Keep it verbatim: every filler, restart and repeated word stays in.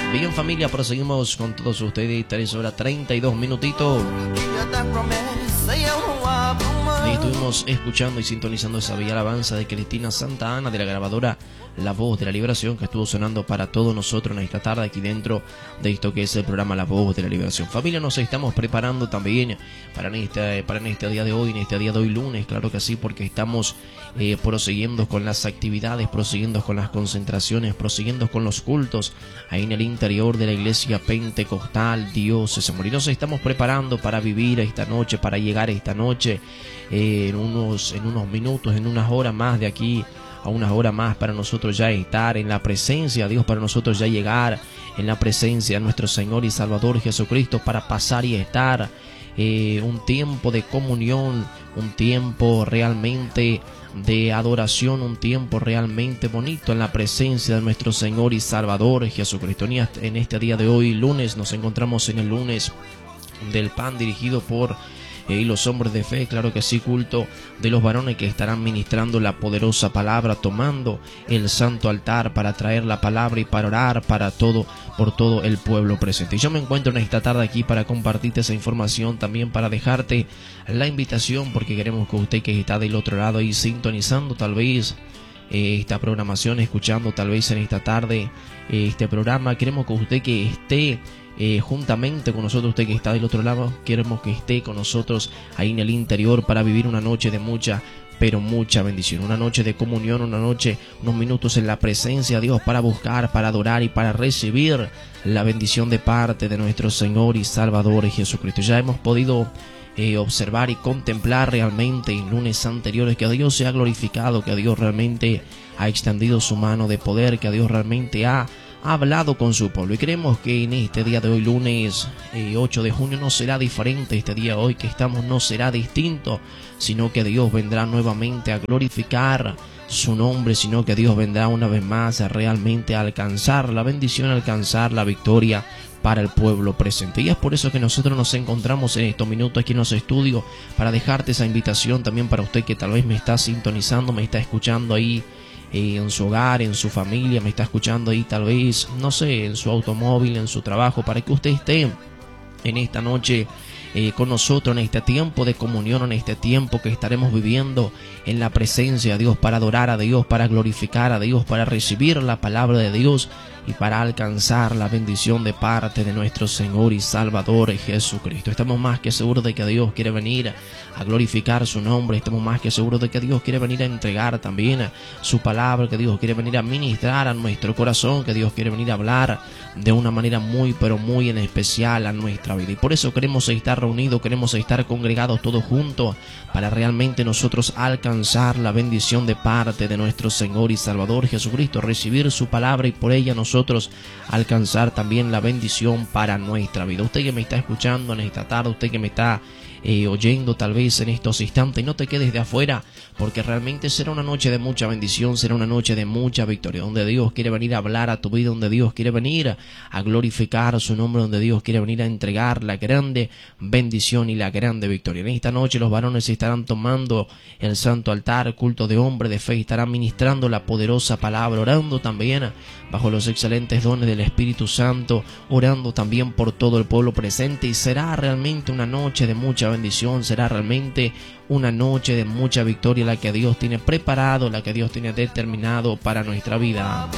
Bien, familia, proseguimos con todos ustedes. Tres horas treinta y dos minutitos. Ahí estuvimos escuchando y sintonizando esa bella alabanza de Cristina Santa Ana, de la grabadora La Voz de la Liberación, que estuvo sonando para todos nosotros en esta tarde aquí dentro de esto que es el programa La Voz de la Liberación. Familia, nos estamos preparando también para este, para en este día de hoy, en este día de hoy lunes, claro que sí, porque estamos eh, prosiguiendo con las actividades, prosiguiendo con las concentraciones, prosiguiendo con los cultos ahí en el interior de la iglesia pentecostal Dios es Amor. Y nos estamos preparando para vivir esta noche, para llegar esta noche eh, en unos, en unos minutos, en unas horas más de aquí a unas horas más, para nosotros ya estar en la presencia de Dios, para nosotros ya llegar en la presencia de nuestro Señor y Salvador Jesucristo, para pasar y estar eh, un tiempo de comunión, un tiempo realmente de adoración, un tiempo realmente bonito en la presencia de nuestro Señor y Salvador Jesucristo. En este día de hoy, lunes, nos encontramos en el lunes del pan, dirigido por y los hombres de fe, claro que sí, culto de los varones que estarán ministrando la poderosa palabra, tomando el santo altar para traer la palabra y para orar para todo, por todo el pueblo presente. Y yo me encuentro en esta tarde aquí para compartirte esa información, también para dejarte la invitación, porque queremos que usted que está del otro lado ahí sintonizando tal vez eh, esta programación, escuchando tal vez en esta tarde eh, este programa, queremos que usted que esté Eh, juntamente con nosotros, usted que está del otro lado, queremos que esté con nosotros ahí en el interior para vivir una noche de mucha, pero mucha bendición, una noche de comunión, una noche, unos minutos en la presencia de Dios para buscar, para adorar y para recibir la bendición de parte de nuestro Señor y Salvador Jesucristo. Ya hemos podido eh, observar y contemplar realmente en lunes anteriores que Dios se ha glorificado, que Dios realmente ha extendido su mano de poder, que Dios realmente ha ha hablado con su pueblo, y creemos que en este día de hoy, lunes eh, ocho de junio, no será diferente. Este día hoy que estamos no será distinto, sino que Dios vendrá nuevamente a glorificar su nombre, sino que Dios vendrá una vez más a realmente alcanzar la bendición, alcanzar la victoria para el pueblo presente. Y es por eso que nosotros nos encontramos en estos minutos aquí en los estudios, para dejarte esa invitación también para usted que tal vez me está sintonizando, me está escuchando ahí Eh, en su hogar, en su familia, me está escuchando ahí tal vez, no sé, en su automóvil, en su trabajo, para que usted esté en esta noche eh, con nosotros, en este tiempo de comunión, en este tiempo que estaremos viviendo en la presencia de Dios, para adorar a Dios, para glorificar a Dios, para recibir la palabra de Dios y para alcanzar la bendición de parte de nuestro Señor y Salvador Jesucristo. Estamos más que seguros de que Dios quiere venir a glorificar su nombre, estamos más que seguros de que Dios quiere venir a entregar también su palabra, que Dios quiere venir a ministrar a nuestro corazón, que Dios quiere venir a hablar de una manera muy pero muy en especial a nuestra vida. Y por eso queremos estar reunidos, queremos estar congregados todos juntos, para realmente nosotros alcanzar la bendición de parte de nuestro Señor y Salvador Jesucristo, recibir su palabra y por ella nosotros alcanzar también la bendición para nuestra vida. Usted que me está escuchando en esta tarde, usted que me está eh, oyendo tal vez en estos instantes, no te quedes de afuera, porque realmente será una noche de mucha bendición, será una noche de mucha victoria, donde Dios quiere venir a hablar a tu vida, donde Dios quiere venir a glorificar su nombre, donde Dios quiere venir a entregar la grande bendición y la grande victoria. En esta noche los varones estarán tomando el santo altar, culto de hombre de fe, estarán ministrando la poderosa palabra, orando también bajo los excelentes dones del Espíritu Santo, orando también por todo el pueblo presente, y será realmente una noche de mucha bendición, será realmente una noche de mucha victoria la que Dios tiene preparado, la que Dios tiene determinado para nuestra vida.